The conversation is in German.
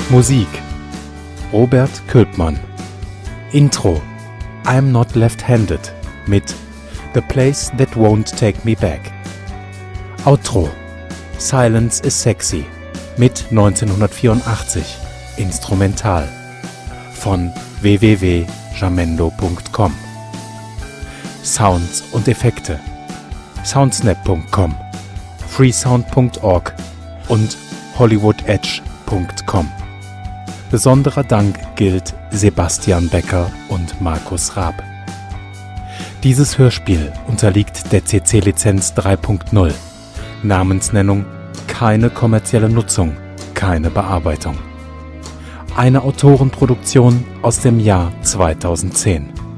Musik Robert Külpmann. Intro I'm Not Left-Handed mit The Place That Won't Take Me Back. Outro Silence is Sexy mit 1984 Instrumental von www.jamendo.com. Sounds und Effekte soundsnap.com, freesound.org und hollywoodedge.com. Besonderer Dank gilt Sebastian Becker und Markus Raab. Dieses Hörspiel unterliegt der CC-Lizenz 3.0. Namensnennung, keine kommerzielle Nutzung, keine Bearbeitung. Eine Autorenproduktion aus dem Jahr 2010.